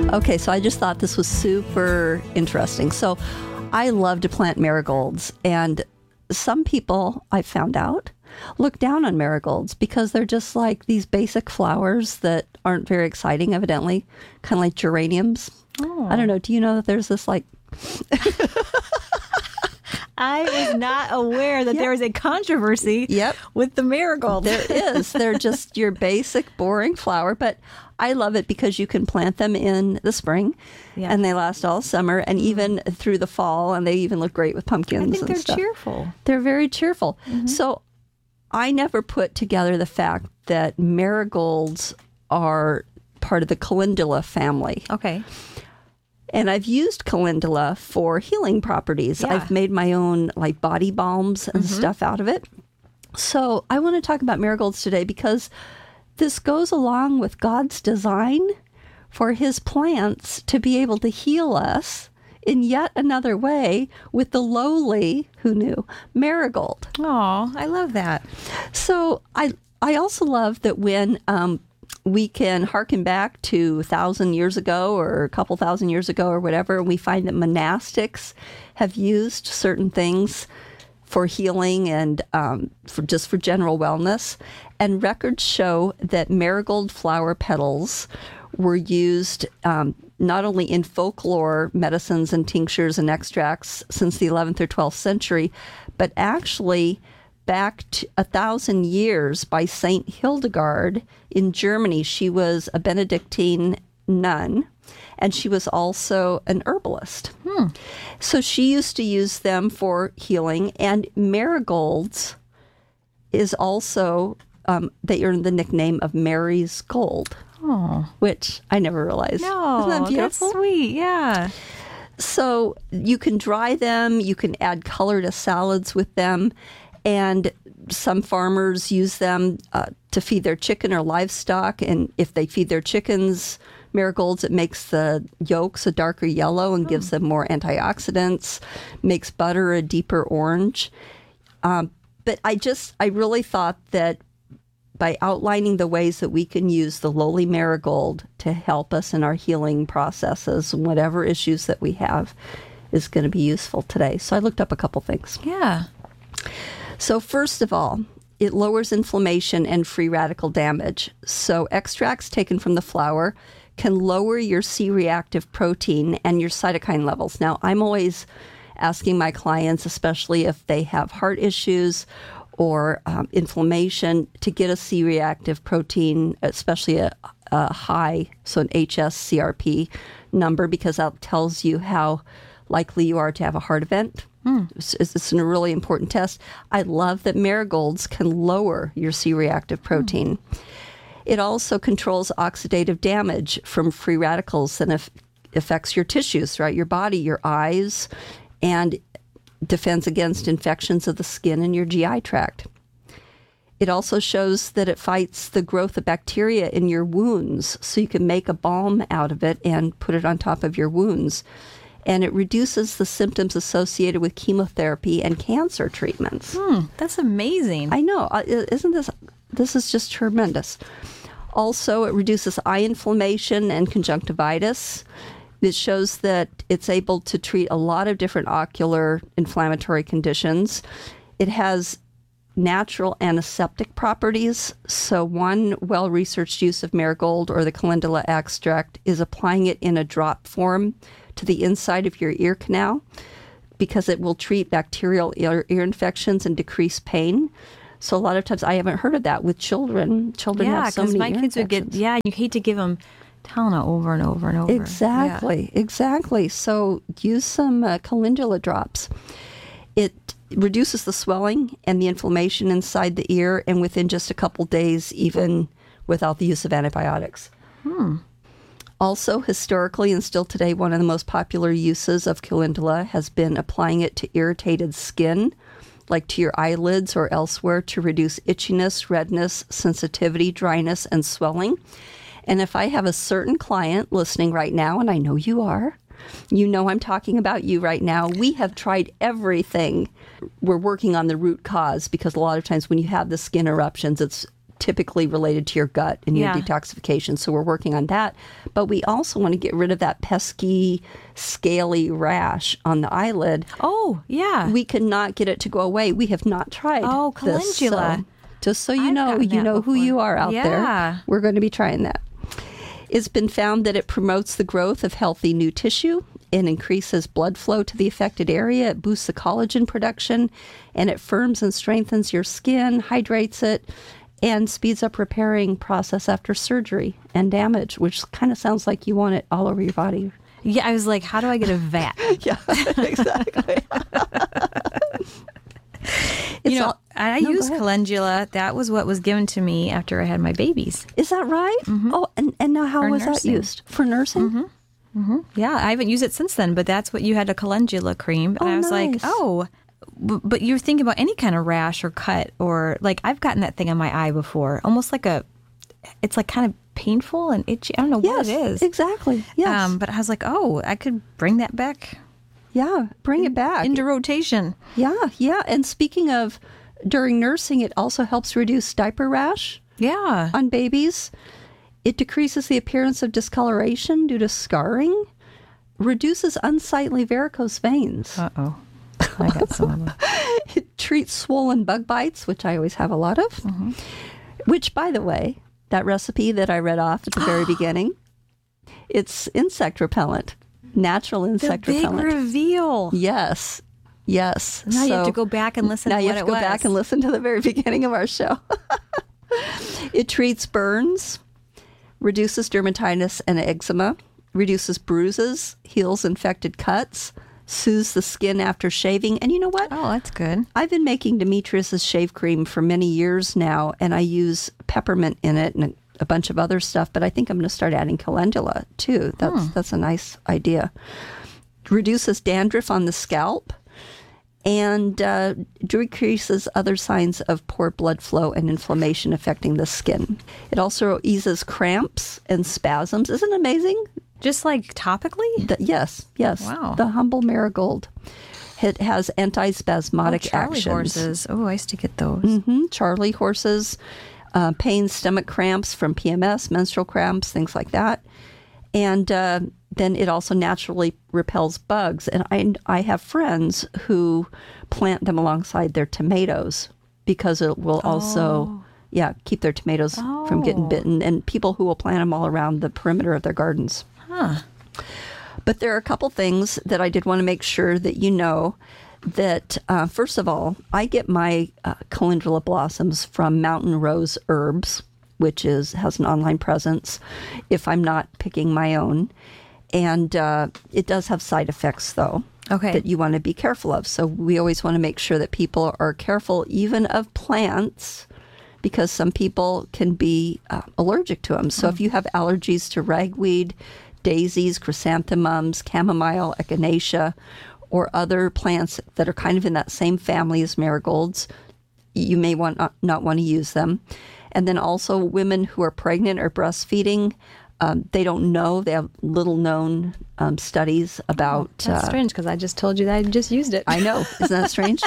Okay, so I just thought this was super interesting. So I love to plant marigolds, and some people, I found out, look down on marigolds because they're just like these basic flowers that aren't very exciting, evidently, kind of like geraniums. Oh. I don't know. Do you know that there's this like... I was not aware that there was a controversy with the marigold. There is. They're just your basic, boring flower, but I love it because you can plant them in the spring, and they last all summer and even through the fall, and they even look great with pumpkins and stuff. I think they're cheerful. They're very cheerful. Mm-hmm. So I never put together the fact that marigolds are part of the calendula family. Okay. And I've used calendula for healing properties. Yeah. I've made my own like body balms and stuff out of it. So I want to talk about marigolds today because this goes along with God's design for his plants to be able to heal us in yet another way with the lowly, who knew, marigold. Oh, I love that. So I also love that when we can hearken back to 1,000 years ago or a couple thousand years ago or whatever, and we find that monastics have used certain things for healing and for general wellness. And records show that marigold flower petals were used not only in folklore medicines and tinctures and extracts since the 11th or 12th century, but actually back to 1,000 years by Saint Hildegard in Germany. She was a Benedictine nun, and she was also an herbalist. So she used to use them for healing, and marigolds is also, they earned the nickname of Mary's Gold, which I never realized. No, isn't that beautiful? That's sweet, yeah. So you can dry them, you can add color to salads with them, and some farmers use them to feed their chicken or livestock. And if they feed their chickens marigolds, it makes the yolks a darker yellow and gives them more antioxidants, makes butter a deeper orange. But I really thought that by outlining the ways that we can use the lowly marigold to help us in our healing processes, whatever issues that we have, is going to be useful today. So I looked up a couple things. Yeah. So first of all, it lowers inflammation and free radical damage. So extracts taken from the flower can lower your C-reactive protein and your cytokine levels. Now, I'm always asking my clients, especially if they have heart issues or inflammation, to get a C-reactive protein, especially a high, so an HSCRP number, because that tells you how likely you are to have a heart event. It's a really important test. I love that marigolds can lower your C-reactive protein. It also controls oxidative damage from free radicals and affects your tissues, right? Your body, your eyes, and defends against infections of the skin and your GI tract. It also shows that it fights the growth of bacteria in your wounds, so you can make a balm out of it and put it on top of your wounds. And it reduces the symptoms associated with chemotherapy and cancer treatments. That's amazing. I know. Isn't this is just tremendous. Also, it reduces eye inflammation and conjunctivitis. It shows that it's able to treat a lot of different ocular inflammatory conditions. It has natural antiseptic properties. So one well-researched use of marigold or the calendula extract is applying it in a drop form to the inside of your ear canal, because it will treat bacterial ear infections and decrease pain. So a lot of times, I haven't heard of that with children. Children have so many my kids would get, you hate to give them Tylenol over and over and over. Exactly. So use some calendula drops. It reduces the swelling and the inflammation inside the ear, and within just a couple days, even without the use of antibiotics. Also, historically and still today, one of the most popular uses of calendula has been applying it to irritated skin, like to your eyelids or elsewhere, to reduce itchiness, redness, sensitivity, dryness, and swelling. And if I have a certain client listening right now, and I know you are, you know I'm talking about you right now, we have tried everything. We're working on the root cause, because a lot of times when you have the skin eruptions, it's typically related to your gut and your detoxification. So we're working on that. But we also want to get rid of that pesky, scaly rash on the eyelid. Oh, yeah. We cannot get it to go away. We have not tried calendula. So just so you know who you are out there. We're going to be trying that. It's been found that it promotes the growth of healthy new tissue and increases blood flow to the affected area. It boosts the collagen production, and it firms and strengthens your skin, hydrates it, and speeds up repairing process after surgery and damage, which kind of sounds like you want it all over your body. Yeah, I was like, how do I get a vat? Yeah, exactly. I use calendula. That was what was given to me after I had my babies. Is that right? Mm-hmm. Oh, and now how was that used? For nursing? Mm-hmm. Mm-hmm. Yeah, I haven't used it since then, but that's what you had, a calendula cream. And I was like, but you're thinking about any kind of rash or cut, or like I've gotten that thing on my eye before, almost like it's like kind of painful and itchy. I don't know what it is. Exactly. Yes. But I was like, I could bring that back. Yeah, bring it back. Into rotation. Yeah. And speaking of during nursing, it also helps reduce diaper rash. Yeah. On babies. It decreases the appearance of discoloration due to scarring, reduces unsightly varicose veins. Uh-oh. I got some of them. It treats swollen bug bites, which I always have a lot of, which, by the way, that recipe that I read off at the very beginning, it's insect repellent, natural insect repellent. The big reveal. Yes. Now you have to go back and listen to what it was. Now you have to go back and listen to the very beginning of our show. It treats burns, reduces dermatitis and eczema, reduces bruises, heals infected cuts, soothes the skin after shaving. And you know what? Oh, that's good. I've been making Demetrius's shave cream for many years now, and I use peppermint in it and a bunch of other stuff, but I think I'm going to start adding calendula too. That's a nice idea. Reduces dandruff on the scalp, and decreases other signs of poor blood flow and inflammation affecting the skin. It also eases cramps and spasms. Isn't it amazing? Just like topically? Yes. Wow. The Humble Marigold. It has antispasmodic Charlie actions. horses. Oh, I used to get those. Mm-hmm. Charlie horses, pain, stomach cramps from PMS, menstrual cramps, things like that. And then it also naturally repels bugs. And I have friends who plant them alongside their tomatoes because it will also keep their tomatoes from getting bitten. And people who will plant them all around the perimeter of their gardens. Huh. But there are a couple things that I did want to make sure that you know that, first of all, I get my calendula blossoms from Mountain Rose Herbs, which has an online presence if I'm not picking my own. And it does have side effects, though, that you want to be careful of. So we always want to make sure that people are careful even of plants, because some people can be allergic to them. So if you have allergies to ragweed, daisies, chrysanthemums, chamomile, echinacea, or other plants that are kind of in that same family as marigolds, you may not want to use them. And then also women who are pregnant or breastfeeding, they don't know. They have little known studies about... That's strange, because I just told you that I just used it. I know. Isn't that strange?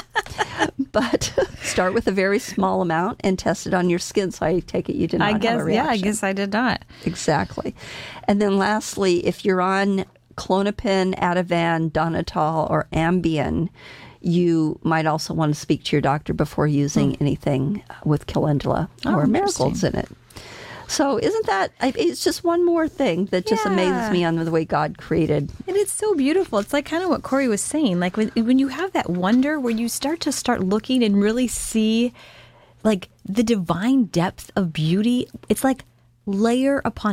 But start with a very small amount and test it on your skin. So I take it you did not have a reaction. Yeah, I guess I did not. Exactly. And then lastly, if you're on Klonopin, Ativan, Donatol, or Ambien, you might also want to speak to your doctor before using anything with calendula or marigolds in it. So isn't that, it's just one more thing that just amazes me on the way God created. And it's so beautiful. It's like kind of what Corey was saying. Like when you have that wonder where you start looking and really see like the divine depth of beauty, it's like layer upon